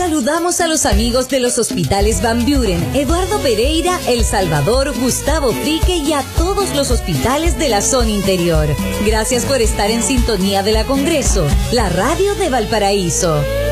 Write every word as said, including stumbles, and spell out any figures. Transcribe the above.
Saludamos a los amigos de los hospitales Van Buren, Eduardo Pereira, El Salvador, Gustavo Frique y a todos los hospitales de la zona interior. Gracias por estar en sintonía de la Congreso, la radio de Valparaíso.